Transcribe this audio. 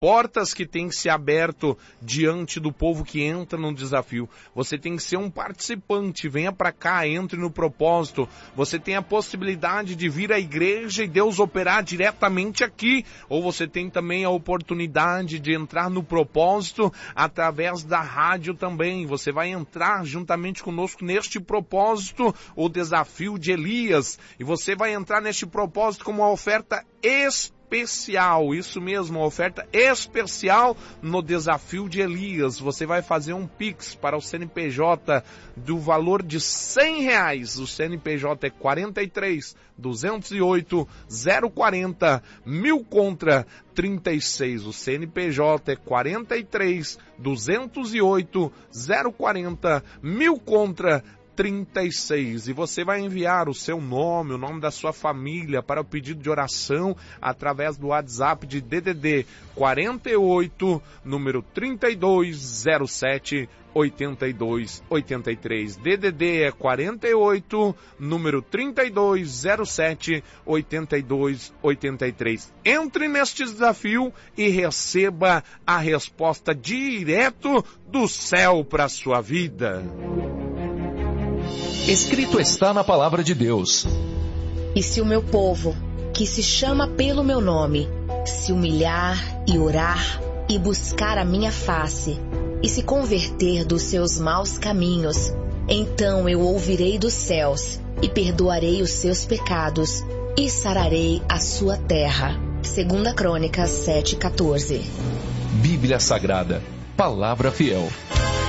portas que têm que se aberto diante do povo que entra no desafio. Você tem que ser um participante, venha para cá, entre no propósito. Você tem a possibilidade de vir à igreja e Deus operar diretamente aqui, ou você tem também a oportunidade de entrar no propósito através da rádio também. Você vai entrar juntamente conosco neste propósito, o desafio de Elias, e você vai entrar neste propósito como uma oferta especial, isso mesmo, uma oferta especial no desafio de Elias. Você vai fazer um Pix para o CNPJ do valor de R$100. O CNPJ é 43 208 040 1000 contra 36. O CNPJ é 43 208 040 1000 contra 36, e você vai enviar o seu nome, o nome da sua família para o pedido de oração através do WhatsApp de DDD 48, número 3207 8283. DDD é 48, número 3207 8283. Entre neste desafio e receba a resposta direto do céu para a sua vida. Escrito está na palavra de Deus: e se o meu povo, que se chama pelo meu nome, se humilhar e orar e buscar a minha face, e se converter dos seus maus caminhos, então eu ouvirei dos céus e perdoarei os seus pecados e sararei a sua terra. 2 Crônicas 7:14. Bíblia Sagrada, palavra fiel.